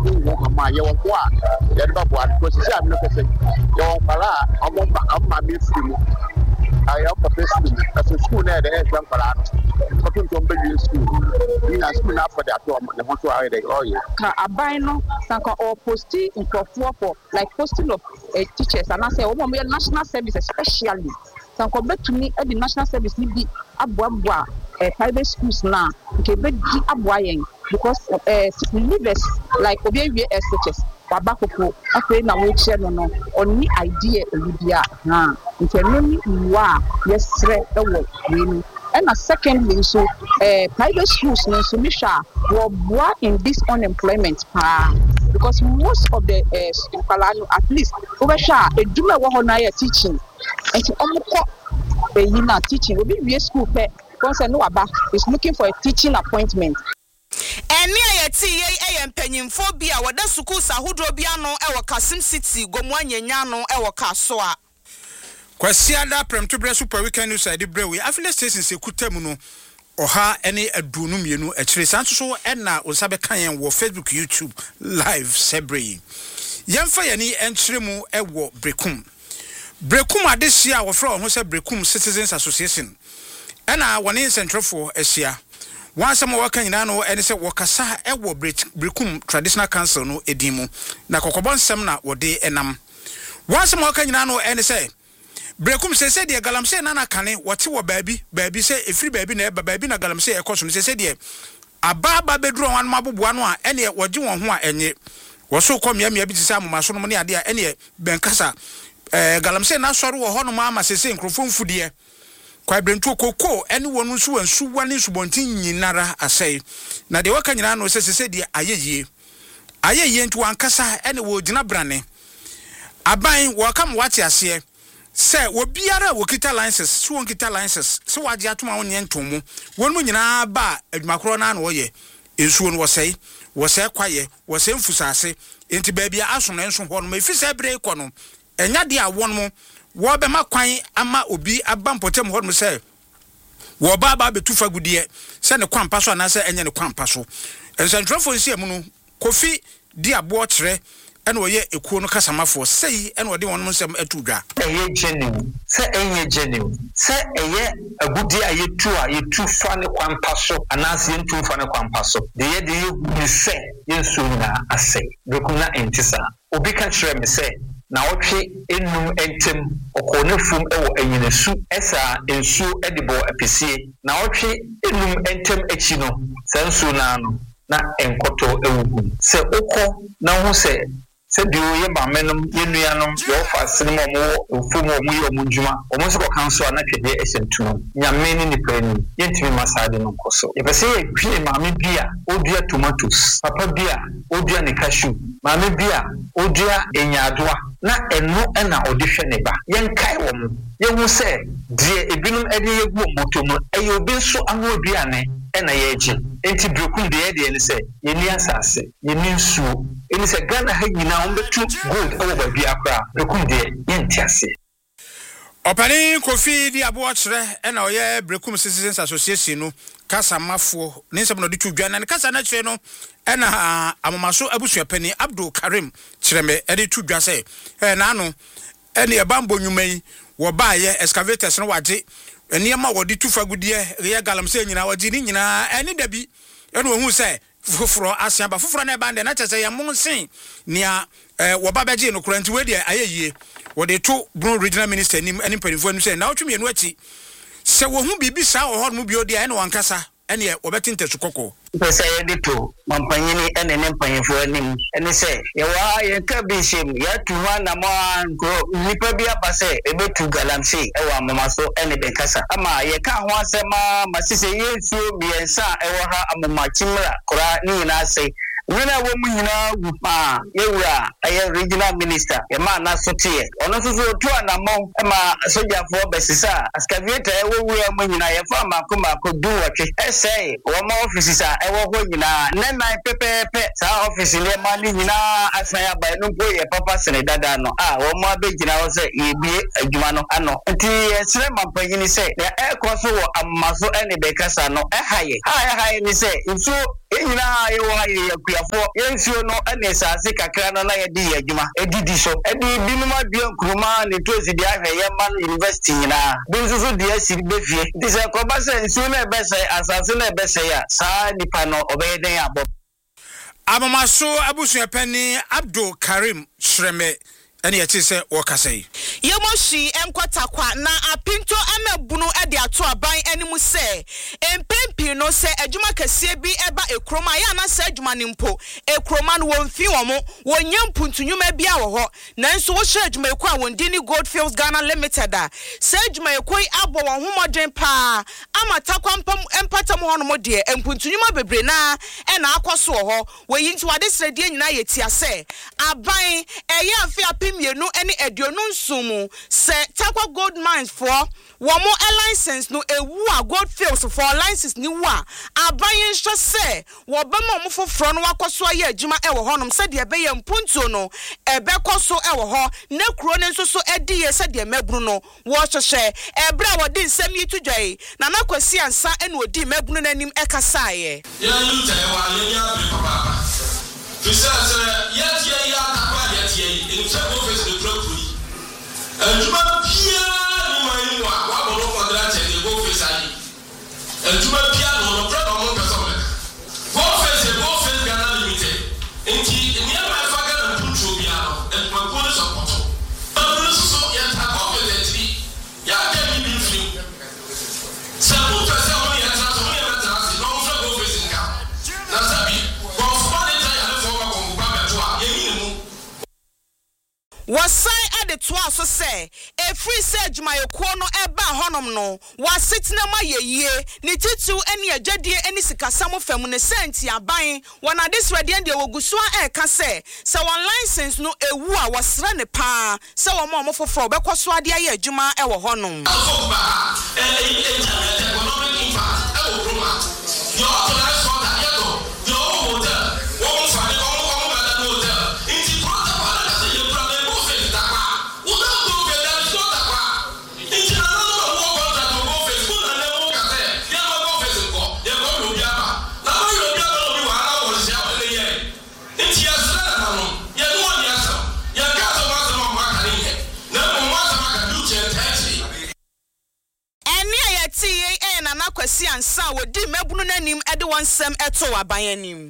mama ye won boa ye ba boa ko si am no kese ye won para amma me free I am professional as a school na dey exam para no ko to be school ni na school na for that one the one to are dey oh yeah ka aban no sanka or posting nkofo for like posting of teachers and I say we national service especially sanka betumi e the national service ni bi aboa private schools now nke be di aboa yen because leaders like obiawie SHS babakoko afei na wo che no oni idea olibia ha ntenoni wa yesre ewo we and secondly so private schools no so misha were boa in this unemployment because most of the at least over sha eduma wo ho na ya teaching and omko na teaching obi we school pe concern no aba is looking for a teaching appointment. Eni ayeti ye empanyimfo bia wada schools ahodro bia no e Kasim City gomwanyanya no e Kaso a Kwasiada premto bre super weekend news ade bre we afile station se kutamu no oha ene adunu mienu akire sanso so na osabe kan yen wo Facebook YouTube live sebre yemfa yani enchiremu e wo brekum adesia wo fra ho se brekum Citizens Association ena woni central for asia wansama waka nyina no ene se wokasa e wo brekum traditional council no edimu na kokobonsem na wode enam wansama waka nyina no ene se brekum se de galamse na kane wote wo baabi se efiri baabi na eba baabi na galamse ekoso se de ababa bedro wan maboboa no a ene woje won ho a enye wo so komia bi tise amomaso no ne ade a ene benkasa galamse na soro wo ho no ma se nkrofo mfudie kwa brentu kokko ene wonu nsu wansu wane subontin nyinara asai na de waka nyina no se de ayeye ntu ankasa ene wo gina brane aban wo kam wate ase se wo biara wo kita licenses so won kita licenses se waje atoma won yentomu wonu nyina ba adwumakro na wo ye ensuo no wo sei kwaye wo sei mfusase enti baabia aso no enso ho no mefisa bre ko no enya de awon mo wo be makwan ama obi abampotem ho no se wo ba betufa gudie se ne kwampa so na se enye ne kwampa so ensantrofo nsi emu no kofi di abo kire ene oye ekuo no kasamafo sei ene ode won nsem atudwa eye genuine se eye agudi ayetu fa ne kwampa so anase yentu fa ne kwampa so de ye ni se yensu na ase bekuna entisa obi ka kire me se na wotwe enum entem okonefum ewo anyinesu esa ensu edibo apisie na wotwe enum entem echi no sansu na no na enkoto ewugu se okọ na hu se dio ye bamenum ye nuanom yo fa sinema mo ofumu mo ye omunjuma omo se ko kanso na twede esentum nyame ni nipani yentimi masade no koso ye pese ye hwe maame bia odua tomatoes papa bia odua ne cashew maame bia odua enyadoa na eno na odihwe ne ba yenkai wo mo ye hu se die ebinum ede ye gu motomo eye obi nso anu oduane na yeje enti brekum de ne se ye ni asase ye ni nsuo eni se Ghana ha nyina ombetu gold owo ba bia kra brekum de ye ntiase opani kofi di abo kire na oye brekum Citizens Association no kasa mafo ne nsem no de tudwa na kasa na kire no na amomaso abusuapani Abdul Karim kireme de tudwa se na ano ene bambo nwumai wo ba ye excavators no waje eniema wodi tufa gudie ye galamse nyina waji ni nyina eni dabi eno hu se foforo asiaba foforo na bande na chese ya monsen nia wo babaje no kuranti we de ayeye wodi to Bron regional minister nim eni panifo enu se na otweme enu achi se wo hu bibi sa wo ho no bi odi ene wankasa ene wo betintesu kokko pesa ye dito mampanyini ene ne mpanyifo anim ene se ye wa ye ka bishim ya tuwa na mo nipa bia base ebetu galamse e wa mamaso ene benkasa ama ye ka ho asema masise yesu biensa e wa ha amama chimra kora ni na se wena wo mu nyina gupa yewura aye regional minister ye ma na sotie ono so to anamo e ma soja fo besisa excavator e wo wura mu nyina ye fa makoma ko duwake ese wo ma offices a e wo ho nyina nenai pepepe sa office le ma ni nyina asaya ba no po ye papa sene dada no wo ma be gina wo se ye bie adwuma no ano nti sere mampanyini se e ko so wo amaso ene be kasa no haye ni se nso enyina ye wa ye akuafo yensuo no ene saase kakra no na ye di adwuma edidi so edi binum adua nkruma ne tozi di ahwe ye man university nyina binzuzu di asiri befie dise koba se nsuo na ebese asase na ebese ya saa nipa no obeyeden abo Amamaso abusuapani Abdul Karim Shreme ani yati se wakasai Yemoshi emkwatakwa na apinto amebunu ede ato aban animu se empempi no se adwuma kase bi eba ekroma ya na se adwuma nimpo ekroma no wonfi womo wonyam puntunyuma bia wo ho nanso wo hye adwuma ekwa wondini Goldfields Ghana Limited a se adwuma ekoi abo won homodwen pa amatakwa mpam empatam ho no modie empuntunyuma bebre na e na akoso ho woyinti wade sredie nyina yetia se aban eye afi apimienu ene aduonu nsumu se takwa gold mines for womo license no ewu a Goldfields for license ni wa aban yenhwe se wo bema mo foforo no wakoso aye adwuma e wo honom se de ebe ye mpuntuo no ebe koso e wo ho na kuro ne nso so edi ye se de mabunu no wo hwehwe ebra wodi nsem yitudwai na nakwasi ansa ene odi mabunu nanim ekasaye ye yute wa ye ya be papa fisa se ye tie ya takwa ye tie in se go face the property adwuma pia ni mai wa bolo kwandra che go face ali adwuma pia no pro no mo person go face Ghana Limited enti ni ma fa Ghana puncho bia no e ma go support but so ya ta competently ya get me free so go face on ya tra so ya tra si no so go face nka na sabi go for the time ya for wa ko ba ba to a ye ni mu wasai ade to aso se e free se adwumayekuo no eba honom no wasitena ma yeye ne titu ene agwadie ene sikasam fam ne senti aban wana this ready and woguso a eka se one license no ewu a wasra ne pa se wo mo foforo obekoso ade aye adwuma e wo honom economic impact e wo proma your authorized for that your hotel wo fa ne ko ba da hotel inti ko ta ba da se ye problem go face da kwa wo da go be da so da kwa inti na no wo ko da go face ko na le wo ka se ya ma go face ko ye go lo bia ba na ba yo bia ba lo bi wa na wo se ya le ye inti ya sra na no ye no ni asa ya ka so ma so ma ka ni ye na mo ma sa ma ka du che taxi na nakwasi ansa wodi mabunu nanim ede wonsem eto waban anim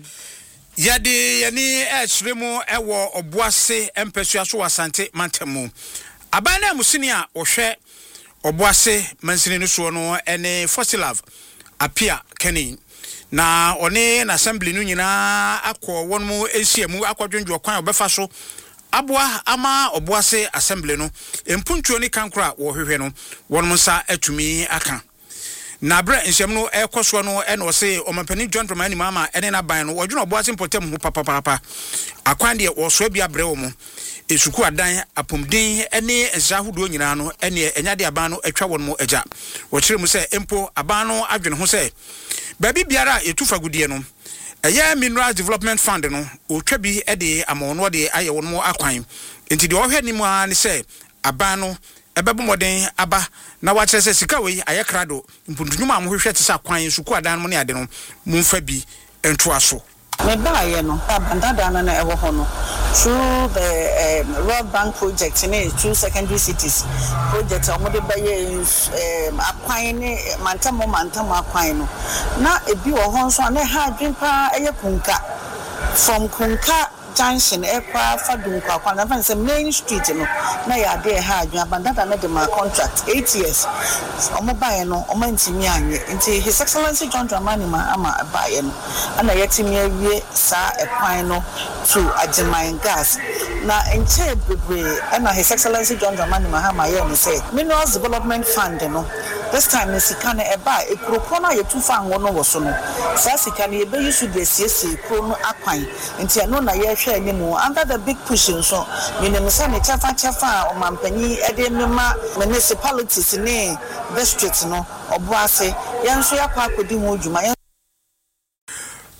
yade yani echiremu ewo obuase empesua so wasante mantemu aban na musini a ohwe obuase mansini no so no ene Fossilav apia keni na one na assembly no nyina akọ wonmu ehyiamu akwadwendwo kwan obefa so aboa ama obuase assembly no empuntuo ni kankra wo hwehwe no wonmu nsa atumi aka na bra nhyem no ekoso no ene o se omampani John Dramani mama ene na ban no wodwuna oboase mpotem ho papa akwan de wo so bia bre wo mu esuku adan apomden ene nsahudo nyina no ene enyade aban no atwa won mu agya wo kire mu se empo aban no adwene ho se baby biara etufa gudie no eye mineral development fund no otwa bi ede amono de aye won mu akwan enti de ohwe ni mu a ne se aban no ebebo moden aba na wa kyerese sika we ayekrado mpuntunuma amhwehwe te sa kwan suku adan mo ne ade no mumfa bi ento aso me baaye no abandada na ewo ho no through the World Bank project in two secondary cities project omode baye akwan ne mantamo akwan no na ebi wo ho nso na ha adwempa eye kunka from kunka junction ekwa fadum kwa na fanse main street no na ya de ha adwan bandada na de ma contract 8 years omobaye no omantimi anye nti His Excellency John Dramani ma ama baye no ana yetimi awie sa ekwan no to Ajiman gas na enche bebre ana His Excellency John Dramani ma ha ye no say Minerals Development Fund no this time in Sikana eba ekrokona yetufa anwo no wo so no sa Sikana ebe yusu de siesie kro no akwan nti ano na ye under the big push so minimisa ne chafa omampani ede mema municipalities ne districts no obuase yanso yakwa akodi ho dwuma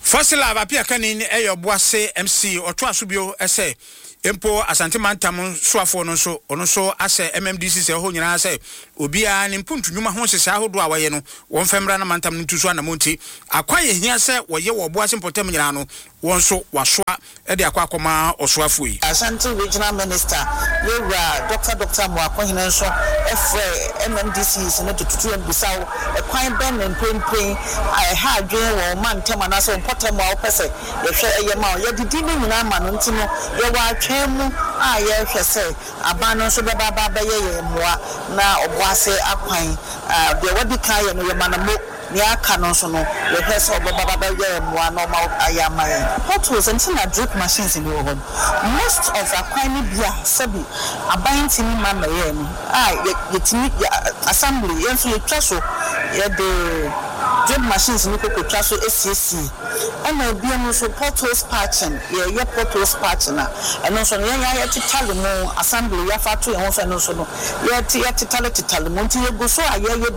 Fossil Abapia Canin, Ayo Boise MC, or Twasubio, essay. Empo asante mantam soafo no so ono so ase MMDC se ho nyina ase obia ne mpuntu nwuma ho sesa ahodo awaye no won femra na mantam ntu so na monti akwan ye hia se woye wo boase mpotam nyina no won so wasoa e de akwa osoafo yi Ashanti Regional Minister Yewra Dr. Mwako hina so efre MMDC se no tutu embusawo ekwan ben mpempem ha adwen wo mantam na so mpotam wa opese ye hwe eye ma ye didi ni nyina ma no ntino ye wa twemu a ye hwe se abano so beba baba ye moa na oboase akwan de wadi kan ye no ye manamo ni aka no so no ye hwe se oboba baba ye moa no ma ayama potholes and na drip machines in the world most of akwan ni bia sabi aban tini ma na ye ni ye tini assembly ye so ye twa so ye de drip machines ni ko twa so SCC ana bia no so potholes patching ye potholes patching na eno so ye titale mo assembly ya fa to ye ho fe no so no ye titale mo nti ye go so aye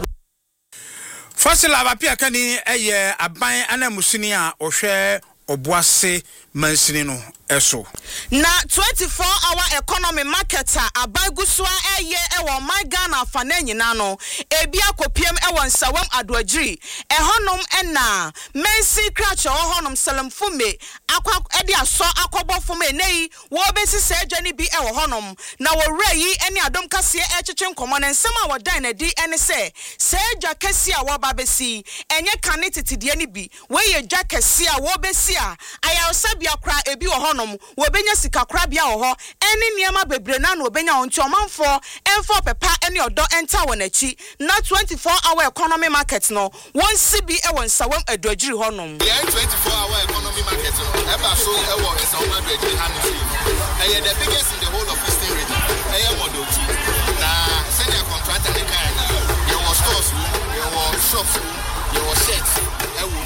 Fossil Abapia Canin, Aye, Aban Anamusini a ohwe oboase mansini no eso na 24-hour economy marketer abagusua eye ewo my Ghana fana nyina no ebi akopiem ewo nsawam adoagiri ehonom ena mensi kracho honom salamfume akwa edi aso akobofome nei wo besi sejani bi ewo honom na wo reyi eni adom kase echeche nkomo na nsema wodan na di ene se seja kase a wo babesi enye kanetitide ni bi we ye dwa kase a wo besi a ayawsabia kra ebi honom wo benya sika kra bia ho eni niema bebre na no benya onti omanfo enfo pepa eni odo enta wonachi na 24-hour economy market no won sibi e won sawam adoagiri honom 24-hour economy market no eba so e wo sawam adoagiri hansi e the biggest in the whole of Eastern region e modochi na senior contractor ne kan you was stores you was shops you was sets e wo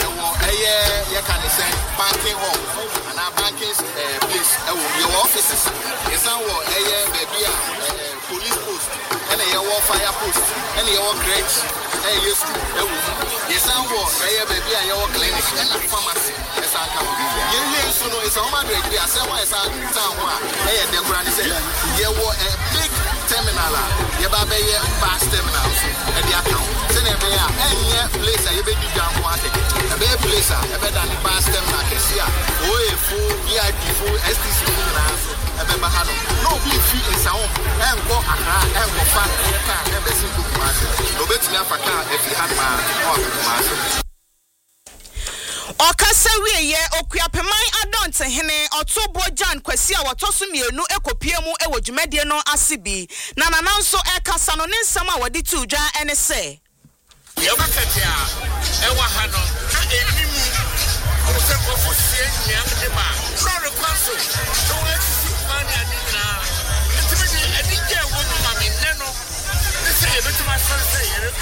you can say banking hall and our banking place your offices yes and what baby police post and your fire post and your crèche yes yes and what baby your clinic and pharmacy yes and come you so no is how much we are say why is town the brand say you a big terminal you baby bus terminal and the account say na be a place you be do down one place a better than past them na kesia full VIP full STC na so e be bahano no be free in sound enko akra enko fa ka e be sin ku ma no betumi afaka e fi ha ma o ma so Okasa wiye okuapeman adonte hene otobo jan kwasi a wotoso mienu ekopiemu ewo dwumade no asibi na nananso ekasa no ne nsam a wodi tuudwa ene se Yabakatia ewa hano na enimu ose kofo sie nya ndeba no request no exit money adina ntimi edije wono mame neno se yebetuma say yere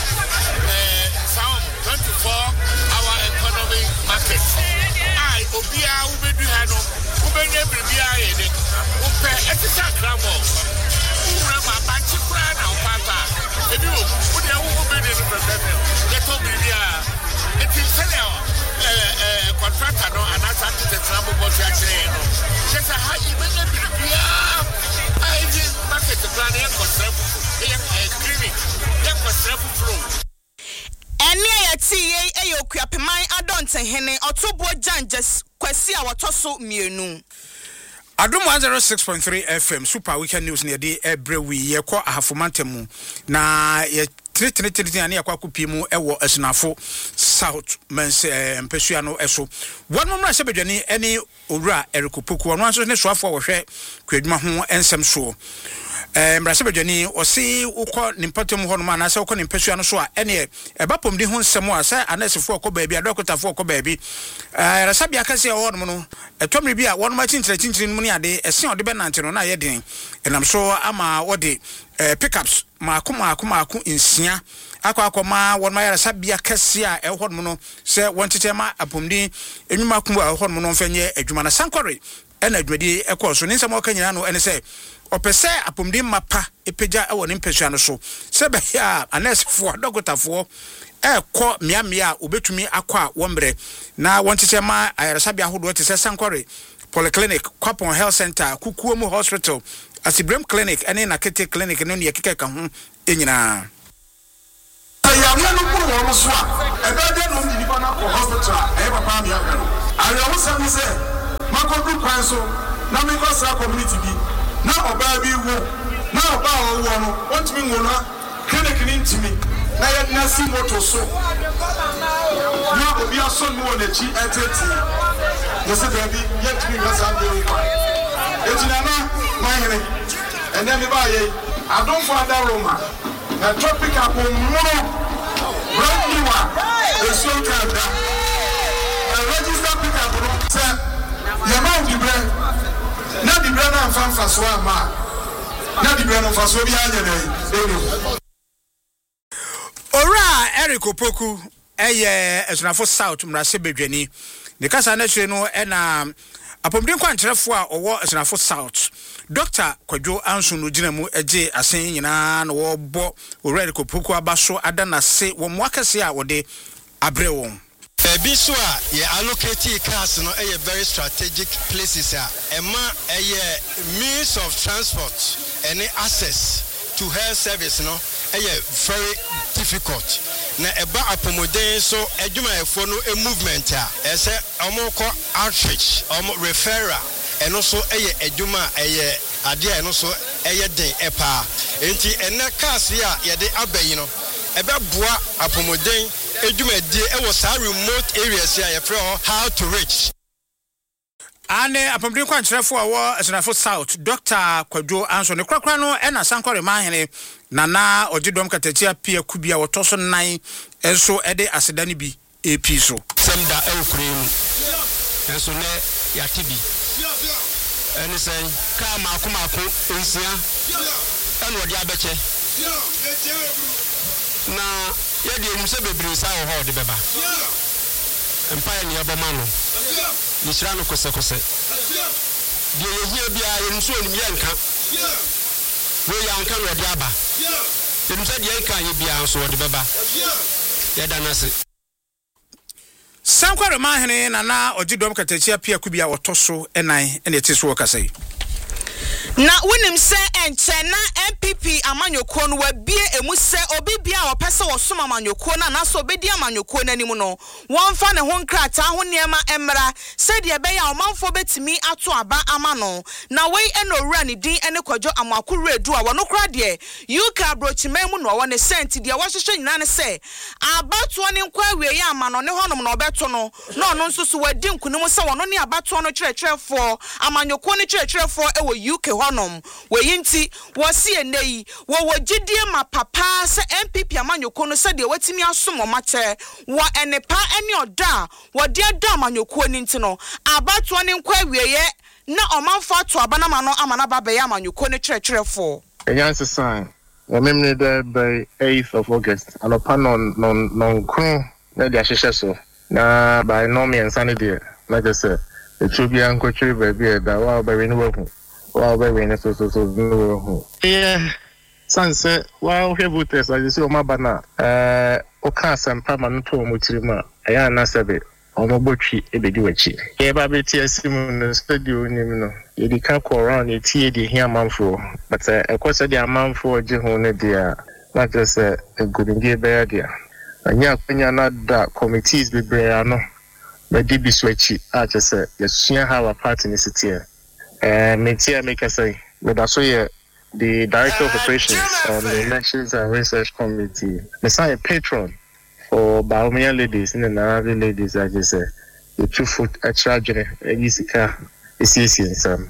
sound 24-hour economy market ai obia ubedu hano ubenye bibia yede upe etisa gramo ura ma banchi kra na upata ebi wo ude wo be de president le to bibia eti senior contractor no anasa to travel board actually no just a high benye bibia ai di market plan e concept e clinic e concept flow eni ayati eyokuapeman adonte hene otobo janjes kwasi a wotoso mienu Adum 106.3 FM Super Weekend News near the Ebrewi yeko ahafumantemu na ye tiri ani akwa kupimu ewo esunafo South mense mpesua no eso one moment sebedwani eni owura erikopoku ono aso ne soafo wo hwe kwadwuma ho ensem so mrasebedwani osi ukọ nimpatem ho no ma na se ukọ nimpesua no so a ene ebapom di ho nsem a se anesefo ukọ baabi adokotafo ukọ baabi rasabia kase ho no no etomre bi a wonu ma chinchire no ne ade ese ode benante no na ye den enam so ama wode pickups maako insia akwa won ma yara sabia kase a ehod mo no se won tetema apomdi enwuma kum a ehod mo no mfanye adwuma na sankore ena adwadi ekọ so ninsam okanyina no ene se opese apomdi mapa epeja ewo ne mpesua no so se be ya anesfo dogotafo ekọ miamia obetumi akwa wombre na wonte ma ayaresabia hodo te se Sankore Polyclinic, Kwapon Health Center, Kukuomu Hospital, Asibrem Clinic, and na Kete Clinic, and only a kika kahun enyina. Ayamia no put one swa. E be dey no ndi pa na hospital. E papa mi aka no. Ayawo se mi se, makodu kwan so, na me ko sa community bi. Na oba bi wo, na oba wo no, ontimi ngo na clinic ni ntimi. Na ye na si moto so. Na obi aso no na chi eteti. Yes baby, yet me was out there. Etinana, my honey. And then me buy ye. I don't find that Roma. A tropic apple mono. Brand new one. The soul canada. A register pick up. Sir, your mouth the brand. Not the brand and fan for Swama. Not the brand of Fasovia. Ora Eric Opoku, Esnafo South, Mrase Bedweni. The kasa na hwe no na apomden kwankyerefo a owo Esnafo South Dr. Kwadwo Anso no gina mu age asen nyina na wo bo Ore Kopoku abaso adana se wo moakase a wode abre won Ebi so a ye allocate cars no very strategic places a ema means of transport and access to health service no very difficult. Na eba apomoden so adwuma efo no movement a ese omoko outreach referral eno so adwuma ade eno so den epa enti ene cars ya ye de abayi no ebe boa apomoden adwuma die sa remote areas ya ye frɛ how to reach. Ane apomden kwankyerefo a wo Esnafo South Dr. Kwadwo Anso ne krakra no na Sankore mahene nana ogidom katachia pia kubia wotoso nan enso ede asedane bi epi so semda ewukrem enso ne yatibi eni sen ka makomako ensia eno odi abeche na yedi emse bebre sa ho de beba empire ni aboma no nisira no kose die yehia bia yenso onim yanka we yanka no de aba yenso de yanka ye bia so de beba ye danase Sankore mahene nana ogidom katachia pia kubia wotoso enan ene etiso wakasai na wonim se enche na MPP amanyoko no wabie emu se obibia opese wo soma amanyoko na so obedi amanyoko nanim no wonfa ne ho nkrata ho niema emra se de be ya omanfo betimi ato aba ama no na wei enowura ne din ene Kwadwo Amakoru Edu a wono kra de UK brochimemu no wo ne senti de wo hwehwe nyina ne se abato ne nkwa awie ya ama no ne honom no obeto no na ono nso so wadi nkunum se wono ne abato no kyerɛkyerɛfo amanyoko ne kyerɛkyerɛfo ewo UK honom weyinti wosi enei wo gidie ma papa se MPP amanyoko no se de watimi asomo mache wo enepa ene oda wo de do amanyoko ni nti no abato ne nkwa awieye na omanfo ato abana ma no amana baba ya amanyoko ne kyerɛkyerɛfo enyanse sign wo memne de by 8th of August anopa non kru na de ahyehyɛ so na by no me insanity na just say etubia nkotwe ba bi da wa ba we ni wahu wa ba we ni so no wahu sanse wa hwe voters I say o mabana o ka sampa ma no to mo tirima aya na sebe o mo botwi ebedi wachi e ba beti asimu no studio nim no e di ka ko around e tie di hia manfo but e ko se di amanfo je ho ne dia na just e gudinge be ya dia anya kwanya na da committees be bre ano be di biswachi a just say yesuya ha wa party ni sitie metia make say with aso the Director of Operations on the Elections and Research Committee. A patron for Baumia ladies and the Naravi ladies, I just say, the 2 foot extra journey, is easy in some.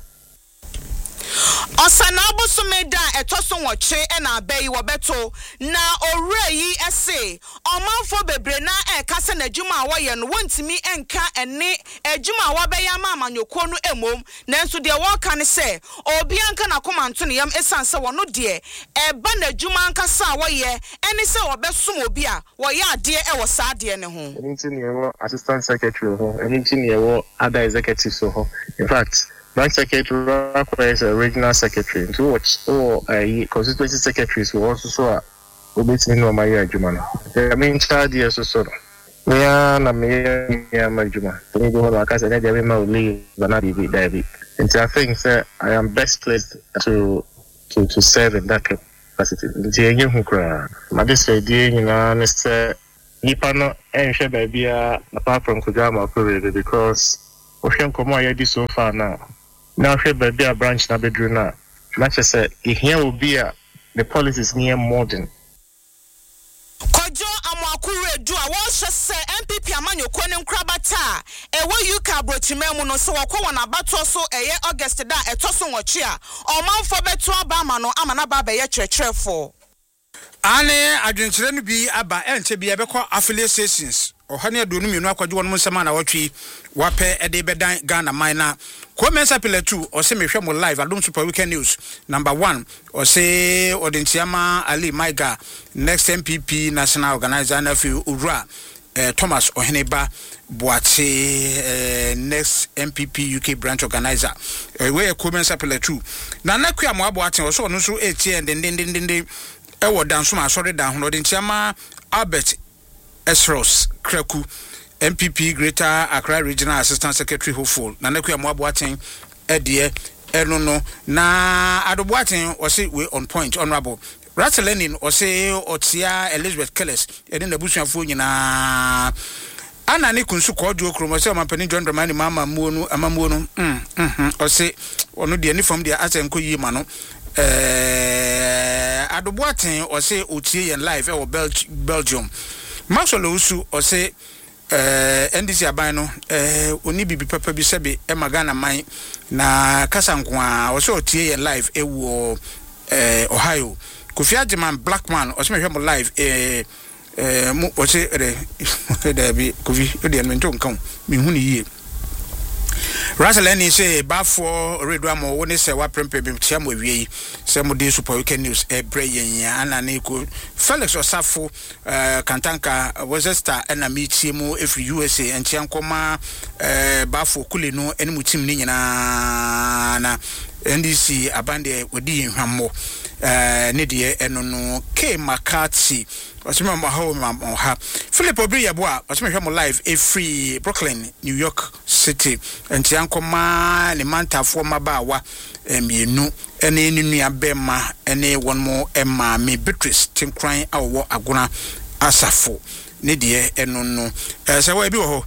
Osanabo sumeda etoso woche na abai wobeto na owura yi ese omanfo bebre na kase na adwuma awoye no wontimi enka ene adwuma awobeya ma amanyoko no emom nanso de wo ka ne se obi anka na komanto ne yam esanse wono de eba na adwuma anka sa awoye ene se obesom obi a woye ade e wo sa ade ne ho anything you assistant secretary ho anything you other executives ho in fact Bank Secretary requires a regional secretary to watch or constituency secretaries who also saw obetimi no ma ya adwuma no I mean charge yes so me na me ya ma adwuma me go na aka say na dey ma leave but na be David and I think that I am best placed to serve in that capacity nti enye hu kra ma this idea nyina ne say nipa no enhwe ba bia apart from kujama for because ohwe nkomo ya di so far now hwe ba bia branch na bedru na match say here will be the policies near modern Kojo Amakure do a washa say MPP amanyo kwene nkrabata ewo UK abrochimemu no so wakwa na bato so eye August da etoso nwochi a omanfo beto aba ma no amana ba be ye kyerkyerefo ane adwenkyere no bi aba enche bi ebekọ affiliate stations ohane adonu mienu akwaje wonum nsema na watwi wape ede bedan Ghana mine Komensa Pillar 2 or say me hwe mo live Adom Super Weekend News number 1 or say Odintiama Ali Maiga next MPP national organizer na fi Ura Thomas Oheneba Boate next MPP UK branch organizer we Komensa Pillar 2 na nakua mo aboate so no so etie ndendendende ewo danso ma sori dan ho Odintiama Albert Esros Kraku MPP Greater Accra Regional Assistant Secretary hopeful na nakua mo aboaten edie eno no na adoboaten o say we on point honorable Ratelenin o say Otia Elizabeth Kellis ene na busuafo nyina ana ne kunsu ko odu okromo say mampani John Dramani mama muonu amamuonu o say onu de ni from dia asenko yi ma no adoboaten o say otie yen live e Belgium Maxwell Usu o say NDC aban no oni bibi papa bi sebe e magana man na kasankwa o so tie ye live e wo Ohio Kofi Ajiman Blackman o so me hwemo live mo o se de bi Kofi o de nto nkan mi hu ni yie Raseleni say bafo reduamo woni se wa prempe bi tia mo wie se mo de Super Weekend News e breyen ya ana ne ko Felix Osafo Kantanka Wozesta na mi tie mo every USA entia nkoma bafo kule no ene mu tim ni nyina na NDC abande wodi hwammo ne de eno no K McCarthy wasema maho ha Philip Obri yabo wasema hwamo live every Brooklyn New York City entia nkoma ne mantafo mabawa mienu ene nua bema ene won mo emma me Beatrice Tinkran awo agona asafo ne de eno no se wa bi wo ho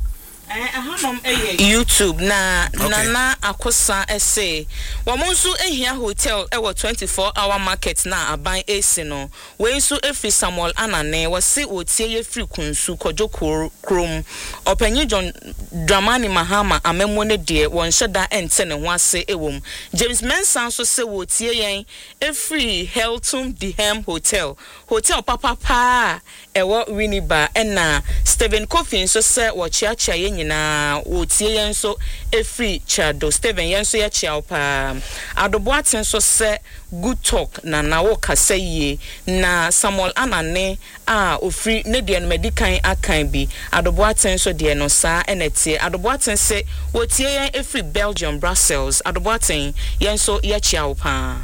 YouTube na Nana Akosa essay wamonsu ehia hotel ewo 24-hour market na aban AC no we nso efri Samuel Anane wase otie ye free kunsu kojo krom opanyi John Dramani Mahama amemo ne de won hyeda ente ne ho ase ewom James Mensah so se wotie yen efri Hilton Dihem hotel papa ewo Winneba ena Stephen Coffin so se wo chiachia yen nyina wotie yen so efri Chado Stephen yen so ya chia pa adoboaten so se good talk na wo kasaye na Samuel Anane ofri ne de no medikan akan bi adoboaten so de no sa enete adoboaten se wotie yen efri Belgium Brussels adoboaten yen so ya chia pa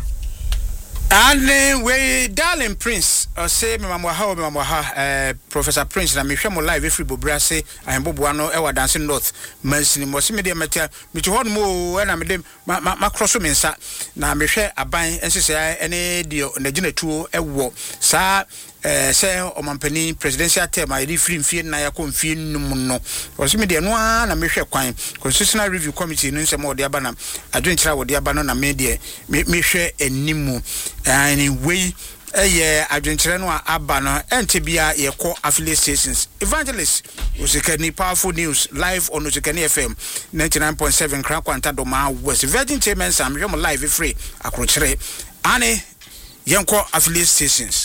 and we darling Prince say me mama ha Professor Prince na me hwe mo live every bobra say ayemboboa no e wa dancing north mansini mo se me de metia me to hon mo na me de ma cross me nsa na me hwe aban ensese ene de na ginatuo e wo sa say omampani presidential term I free mfie na yakọ mfie num no o se me de no na me hwe kwan constitutional review committee no nsem o de aba na adwenkyira wo de aba no na me de me hwe animu anyway adwenkyere no aba no ente bia ye kọ affiliate stations evangelist Osekani Powerful News live on Osekani FM 99.7 Krankwanta Doma West Virgin Chairman Sam hwe mo live free akrokyere ane yenko affiliate stations